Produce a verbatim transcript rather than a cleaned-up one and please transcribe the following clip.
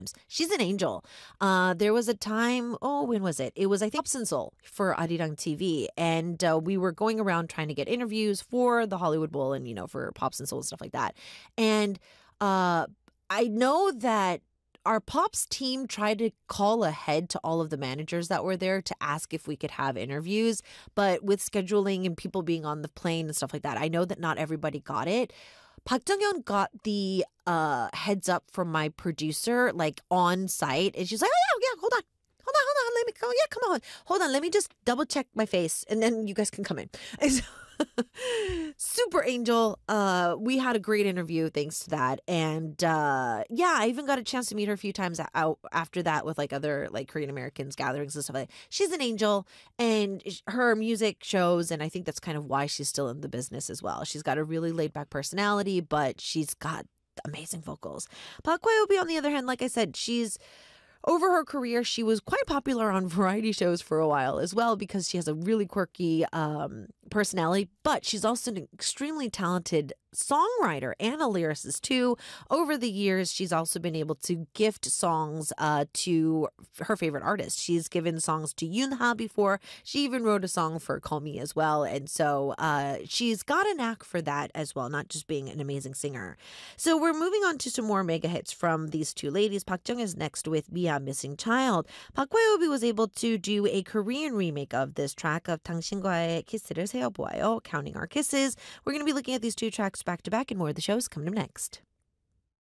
She's an angel. Uh, there was a time, oh, when was it? It was, I think, Pops and Soul for Arirang T V. And uh, we were going around trying to get interviews for the Hollywood Bowl and, you know, for Pops and Soul and stuff like that. And uh, I know that our Pops team tried to call ahead to all of the managers that were there to ask if we could have interviews. But with scheduling and people being on the plane and stuff like that, I know that not everybody got it. Park Jung-yeon got the uh, heads up from my producer, like on site, and she's like, "Oh yeah, yeah, hold on, hold on, hold on, let me go. Yeah, come on, hold on, let me just double check my face, and then you guys can come in." And so- Super angel. Uh, we had a great interview thanks to that, and uh, yeah, I even got a chance to meet her a few times out after that with like other like Korean Americans gatherings and stuff like that. She's an angel, and her music shows, and I think that's kind of why she's still in the business as well. She's got a really laid back personality, but she's got amazing vocals. Park Hwa-yobi, on the other hand, like I said, she's over her career, she was quite popular on variety shows for a while as well because she has a really quirky um, personality, but she's also an extremely talented songwriter and a lyricist too. Over the years, she's also been able to gift songs uh, to her favorite artists. She's given songs to Yoonha before. She even wrote a song for Call Me as well. And so uh, she's got a knack for that as well, not just being an amazing singer. So we're moving on to some more mega hits from these two ladies. Park Jung is next with Mia Missing Child. Park Hwa-yobi was able to do a Korean remake of this track of 당신과의 키스를 세어보아요, Counting Our Kisses. We're going to be looking at these two tracks back to back, and more of the shows coming up next.